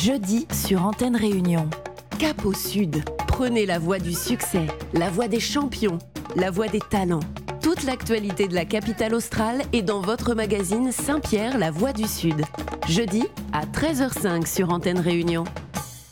Jeudi sur Antenne Réunion. Cap au Sud. Prenez la voie du succès, la voie des champions, la voie des talents. Toute l'actualité de la capitale australe est dans votre magazine Saint-Pierre, la voie du Sud. Jeudi à 13h05 sur Antenne Réunion.